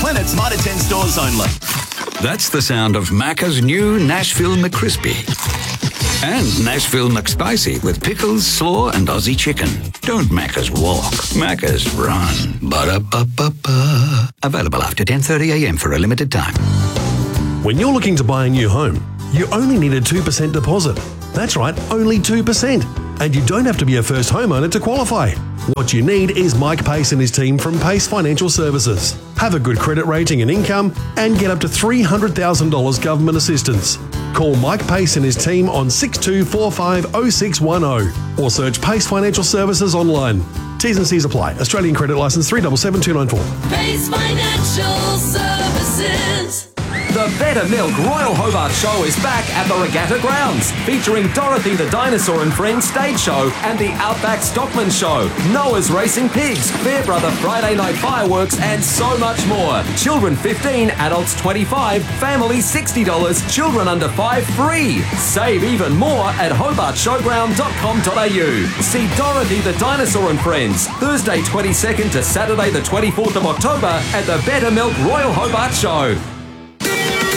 Planet's Mitre 10 stores only. That's the sound of Macca's new Nashville McCrispy. And Nashville McSpicy with pickles, slaw and Aussie chicken. Don't Macca's walk, Macca's run. Ba-da-ba-ba-ba. Available after 10:30am for a limited time. When you're looking to buy a new home, you only need a 2% deposit. That's right, only 2%. And you don't have to be a first homeowner to qualify. What you need is Mike Pace and his team from Pace Financial Services. Have a good credit rating and income and get up to $300,000 government assistance. Call Mike Pace and his team on 62450610 or search Pace Financial Services online. T's and C's apply. Australian credit licence 377294. Pace Financial Services. The Better Milk Royal Hobart Show is back at the Regatta Grounds, featuring Dorothy the Dinosaur and Friends stage show and the Outback Stockman Show, Noah's Racing Pigs, Fairbrother Friday Night Fireworks, and so much more. Children 15, adults 25, family $60, children under 5 free. Save even more at hobartshowground.com.au. See Dorothy the Dinosaur and Friends, Thursday 22nd to Saturday the 24th of October at the Better Milk Royal Hobart Show. A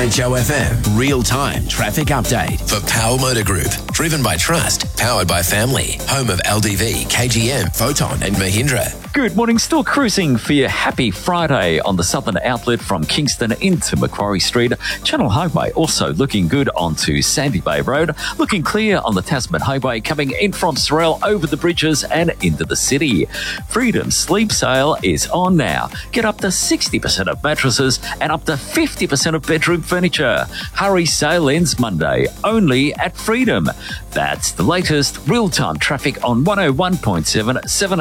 7HOFM real-time traffic update for Power Motor Group. Driven by trust, powered by family. Home of LDV, KGM, Photon and Mahindra. Good morning. Still cruising for your happy Friday on the southern outlet from Kingston into Macquarie Street. Channel Highway also looking good onto Sandy Bay Road. Looking clear on the Tasman Highway coming in from Sorell over the bridges and into the city. Freedom Sleep Sale is on now. Get up to 60% of mattresses and up to 50% of bedroom furniture. Hurry, sale ends Monday only at Freedom. That's the latest real-time traffic on 101.7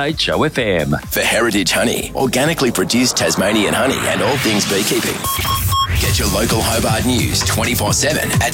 7HOFM. For Heritage Honey, organically produced Tasmanian honey and all things beekeeping. Get your local Hobart news 24/7 at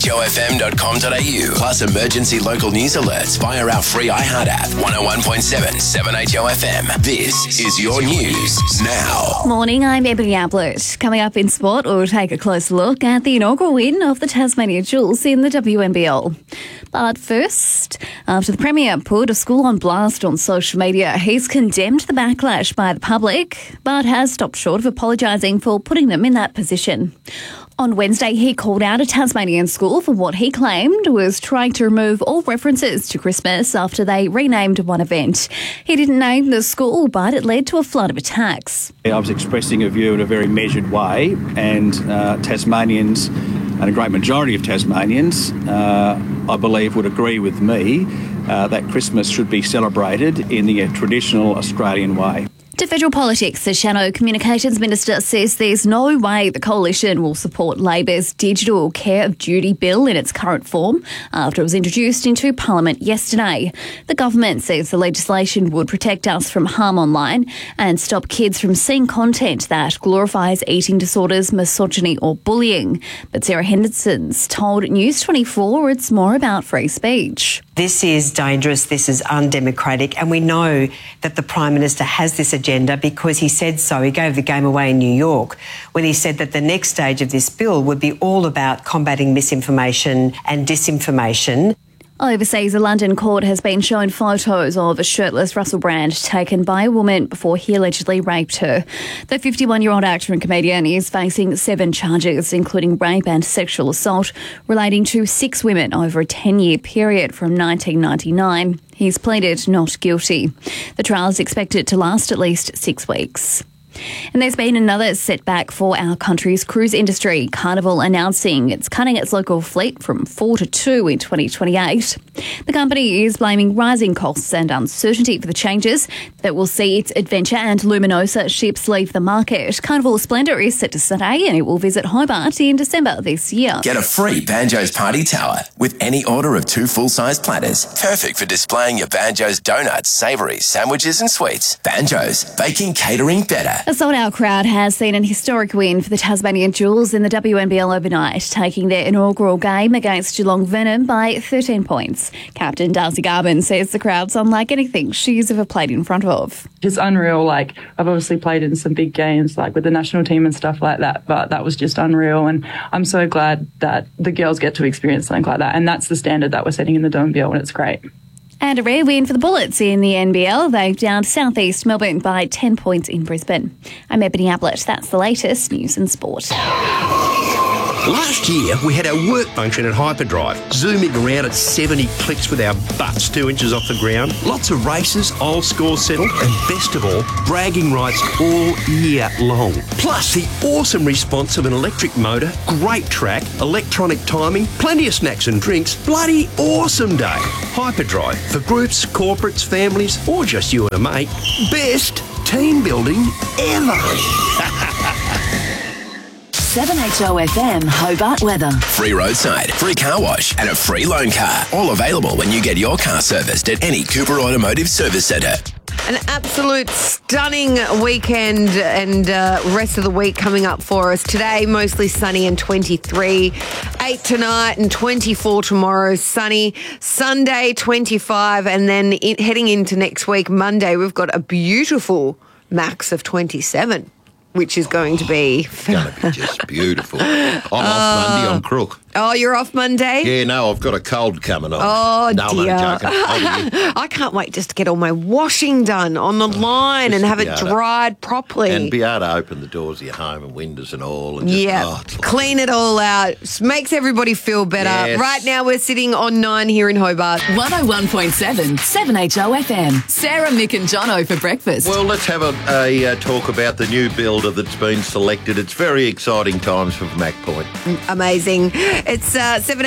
7HOFM.com.au. Plus emergency local news alerts via our free iHeart app. 101.7 7HOFM. This is your news now. Morning, I'm Ebony Ablett. Coming up in sport, we'll take a close look at the inaugural win of the Tasmania Jewels in the WNBL. But first, after the Premier put a school on blast on social media, he's condemned the backlash by the public, but has stopped short of apologising for putting them in that position. On Wednesday, he called out a Tasmanian school for what he claimed was trying to remove all references to Christmas after they renamed one event. He didn't name the school, but it led to a flood of attacks. I was expressing a view in a very measured way, and Tasmanians, and a great majority of Tasmanians, I believe would agree with me that Christmas should be celebrated in the traditional Australian way. To federal politics, the Shadow Communications Minister says there's no way the coalition will support Labor's digital care of duty bill in its current form after it was introduced into Parliament yesterday. The government says the legislation would protect us from harm online and stop kids from seeing content that glorifies eating disorders, misogyny or bullying. But Sarah Henderson's told News 24 it's more about free speech. This is dangerous, this is undemocratic, and we know that the Prime Minister has this agenda because he said so. He gave the game away in New York when he said that the next stage of this bill would be all about combating misinformation and disinformation. Overseas, a London court has been shown photos of a shirtless Russell Brand taken by a woman before he allegedly raped her. The 51-year-old actor and comedian is facing 7 charges, including rape and sexual assault, relating to 6 women over a 10-year period from 1999. He's pleaded not guilty. The trial is expected to last at least 6 weeks. And there's been another setback for our country's cruise industry. Carnival announcing it's cutting its local fleet from 4 to 2 in 2028. The company is blaming rising costs and uncertainty for the changes that will see its Adventure and Luminosa ships leave the market. Carnival Splendour is set to stay and it will visit Hobart in December this year. Get a free Banjo's party tower with any order of 2 full-size platters. Perfect for displaying your Banjo's donuts, savouries, sandwiches and sweets. Banjo's, baking catering better. A sold-out crowd has seen an historic win for the Tasmanian Jewels in the WNBL overnight, taking their inaugural game against Geelong Venom by 13 points. Captain Darcy Garvin says the crowd's unlike anything she's ever played in front of. It's unreal. Like, I've obviously played in some big games, like with the national team and stuff like that, but that was just unreal. And I'm so glad that the girls get to experience something like that. And that's the standard that we're setting in the WNBL, and it's great. And a rare win for the Bullets in the NBL. They've downed Southeast Melbourne by 10 points in Brisbane. I'm Ebony Ablett. That's the latest news and sport. Last year, we had our work function at Hyperdrive, zooming around at 70 clicks with our butts 2 inches off the ground. Lots of races, old scores settled, and best of all, bragging rights all year long. Plus, the awesome response of an electric motor, great track, electronic timing, plenty of snacks and drinks. Bloody awesome day. Hyperdrive, for groups, corporates, families, or just you and a mate. Best team building ever. 7HOFM Hobart weather. Free roadside, free car wash, and a free loan car. All available when you get your car serviced at any Cooper Automotive Service Centre. An absolute stunning weekend and rest of the week coming up for us. Today, mostly sunny and 23. 8 tonight and 24 tomorrow, sunny. Sunday, 25. And then heading into next week, Monday, we've got a beautiful max of 27. Which is going to be just beautiful. I'm off Monday on Crook. Oh, you're off Monday? Yeah, no, I've got a cold coming on. Oh, no, dear. I'm joking. I can't wait just to get all my washing done on the line and have it dried properly. And be able to open the doors of your home and windows and all. And just, clean it all out. Makes everybody feel better. Yes. Right now we're sitting on 9 here in Hobart. 101.7, 7HOFM. Sarah, Mick and Jono for breakfast. Well, let's have a talk about the new builder that's been selected. It's very exciting times for Mac Point. Amazing. It's 7